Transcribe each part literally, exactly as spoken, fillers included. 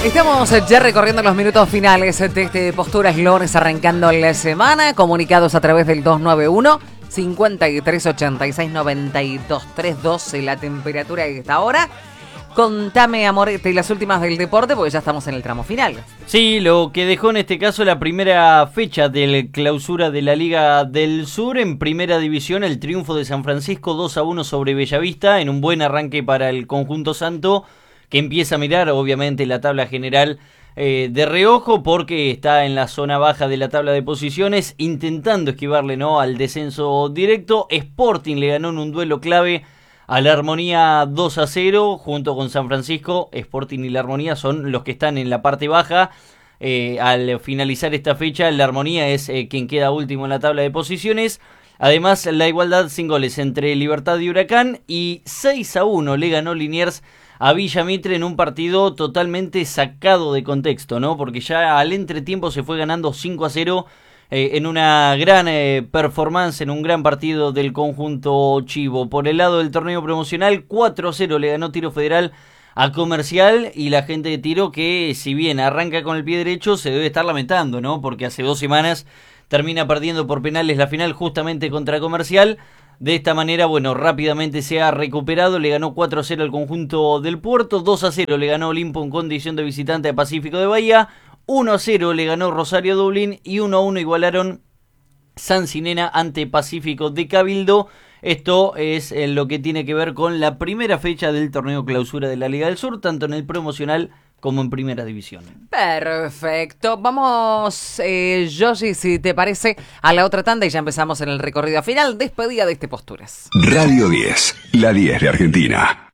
Estamos ya recorriendo los minutos finales de este Posturas Lunes, arrancando la semana. Comunicados a través del dos nueve uno, cinco tres ocho seis, nueve dos tres dos, la temperatura de esta hora. Contame, Amorete, las últimas del deporte, porque ya estamos en el tramo final. Sí, lo que dejó en este caso la primera fecha del clausura de la Liga del Sur. En primera división, el triunfo de San Francisco dos a uno sobre Bellavista, en un buen arranque para el conjunto santo, que empieza a mirar obviamente la tabla general eh, de reojo, porque está en la zona baja de la tabla de posiciones, intentando esquivarle no al descenso directo. Sporting le ganó en un duelo clave a la Armonía dos a cero, junto con San Francisco. Sporting y la Armonía son los que están en la parte baja. Eh, al finalizar esta fecha, la Armonía es eh, quien queda último en la tabla de posiciones. Además, la igualdad sin goles entre Libertad y Huracán, y seis a uno le ganó Liniers a Villa Mitre en un partido totalmente sacado de contexto, ¿no? Porque ya al entretiempo se fue ganando cinco a cero eh, en una gran eh, performance, en un gran partido del conjunto chivo. Por el lado del torneo promocional, cuatro a cero le ganó Tiro Federal a Comercial, y la gente de Tiro, que si bien arranca con el pie derecho, se debe estar lamentando, ¿no? Porque hace dos semanas termina perdiendo por penales la final justamente contra Comercial. De esta manera, bueno, rápidamente se ha recuperado, le ganó cuatro a cero al conjunto del Puerto, dos a cero le ganó Olimpo en condición de visitante a Pacífico de Bahía, uno a cero le ganó Rosario Dublín, y uno a uno igualaron San Sinena ante Pacífico de Cabildo. Esto es eh, lo que tiene que ver con la primera fecha del torneo clausura de la Liga del Sur, tanto en el promocional como en primera división. Perfecto. Vamos, eh, Yoshi, si te parece, a la otra tanda y ya empezamos en el recorrido final. Despedida de este Posturas. Radio diez, la diez de Argentina.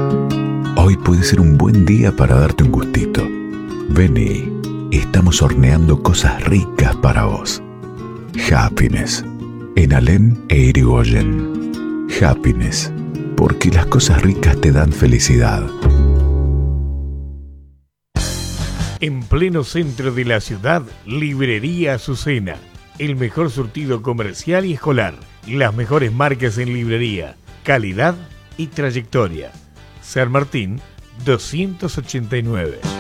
Hoy puede ser un buen día para darte un gustito. Vení, estamos horneando cosas ricas para vos. Happiness, en Alem e Irigoyen. Happiness, porque las cosas ricas te dan felicidad. En pleno centro de la ciudad, Librería Azucena. El mejor surtido comercial y escolar. Las mejores marcas en librería. Calidad y trayectoria. San Martín, doscientos ochenta y nueve.